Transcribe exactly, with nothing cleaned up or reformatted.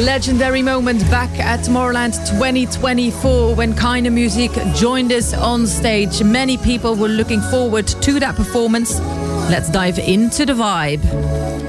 legendary moment back at Tomorrowland twenty twenty-four when Kind of Music joined us on stage. Many people were looking forward to that performance. Let's dive into the vibe.